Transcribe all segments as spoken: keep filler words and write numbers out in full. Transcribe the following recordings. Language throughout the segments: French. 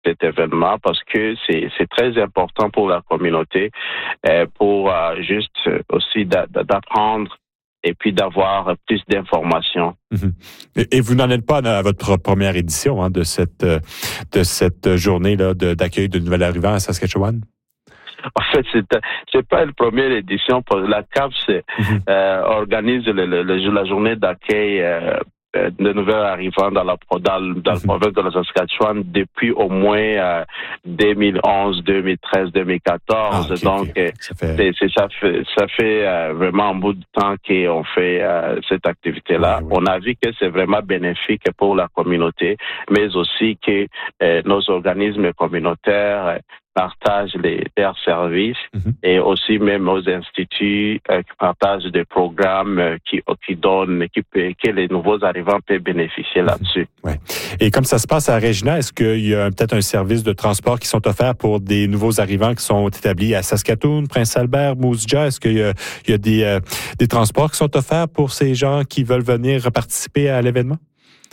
cet événement parce que c'est, c'est très important pour la communauté, euh, pour euh, juste aussi d'a, d'apprendre et puis d'avoir plus d'informations. Mm-hmm. Et, et vous n'en êtes pas à votre première édition hein, de cette de cette journée-là de, d'accueil de nouvel arrivants à Saskatchewan? En fait, c'est c'est pas une première édition. La C A F c'est, mm-hmm. euh, organise le, le, le, la journée d'accueil euh, de nouveaux arrivants dans la dans, dans mm-hmm. la province de la Saskatchewan depuis au moins euh, deux mille onze, deux mille treize, deux mille quatorze. Ah, okay, donc okay. Ça fait c'est, c'est, ça fait ça fait euh, vraiment un bout de temps qu'on fait euh, cette activité-là. Oui, oui. On a vu que c'est vraiment bénéfique pour la communauté, mais aussi que euh, nos organismes communautaires partagent les, leurs services mm-hmm. et aussi même aux instituts euh, qui partagent des programmes euh, qui, qui donnent, qui, que les nouveaux arrivants peuvent bénéficier mm-hmm. là-dessus. Ouais. Et comme ça se passe à Regina, est-ce qu'il y a peut-être un service de transport qui sont offerts pour des nouveaux arrivants qui sont établis à Saskatoon, Prince-Albert, Moose Jaw? Est-ce qu'il y a, il y a des, euh, des transports qui sont offerts pour ces gens qui veulent venir participer à l'événement?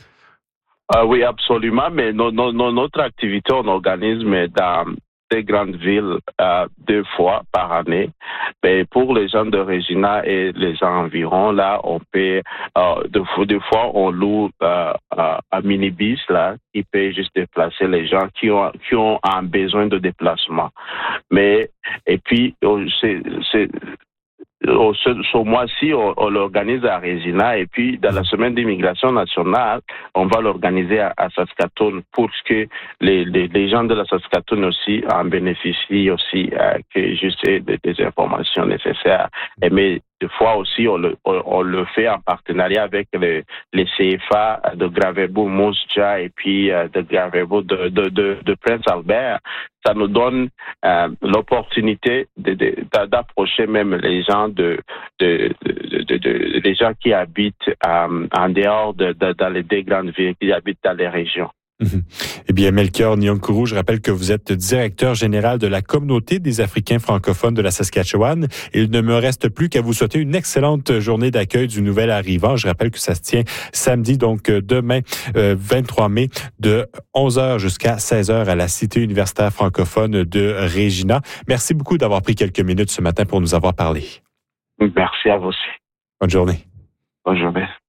Euh, oui, absolument, mais no, no, no, notre activité, on organise mais dans des grandes villes euh, deux fois par année. Mais pour les gens de Regina et les environs, là, on peut, euh, deux, fois, deux fois, on loue euh, un minibus, là, qui peut juste déplacer les gens qui ont, qui ont un besoin de déplacement. Mais, et puis, c'est, c'est, Au, ce, ce mois-ci, on, on l'organise à Regina et puis dans la semaine d'immigration nationale, on va l'organiser à, à Saskatoon pour que les, les, les gens de la Saskatoon aussi en bénéficient aussi, euh, que juste des, des informations nécessaires. Et mais des fois aussi, on le, on, on le fait en partenariat avec le, les C F A de Gravébo, Moose Jaw et puis euh, de Gravébo de, de, de, de Prince-Albert. Ça nous donne euh, l'opportunité de, de, d'approcher même les gens de, de, de, de, de les gens qui habitent euh, en dehors de, de dans les deux grandes villes, qui habitent dans les régions. Mm-hmm. Eh bien, Melchior Nyongkuru, je rappelle que vous êtes directeur général de la communauté des Africains francophones de la Saskatchewan. Il ne me reste plus qu'à vous souhaiter une excellente journée d'accueil du nouvel arrivant. Je rappelle que ça se tient samedi, donc demain, euh, vingt-trois mai, de onze heures jusqu'à seize heures à la Cité universitaire francophone de Regina. Merci beaucoup d'avoir pris quelques minutes ce matin pour nous avoir parlé. Merci à vous aussi. Bonne journée. Bonne journée.